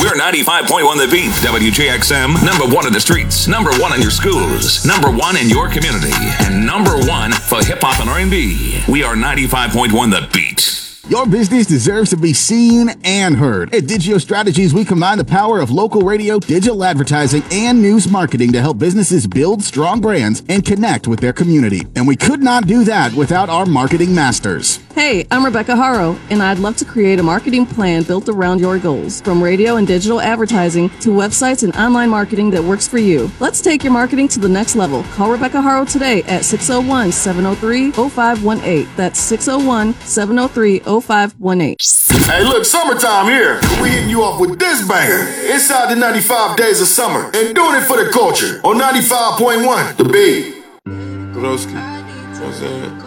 We're 95.1 The Beat, WJXM, number one in the streets, number one in your schools, number one in your community, and number one for hip-hop and R&B. We are 95.1 The Beat. Your business deserves to be seen and heard. At Digio Strategies, we combine the power of local radio, digital advertising, and news marketing to help businesses build strong brands and connect with their community. And we could not do that without our marketing masters. Hey, I'm Rebecca Haro, and I'd love to create a marketing plan built around your goals, from radio and digital advertising to websites and online marketing that works for you. Let's take your marketing to the next level. Call Rebecca Haro today at 601-703-0518. That's 601-703-0518. Hey, look, summertime here. We hitting you off with this banger. Inside the 95 days of summer. And doing it for the culture. On 95.1, The Beat. Groski. You know what I'm saying?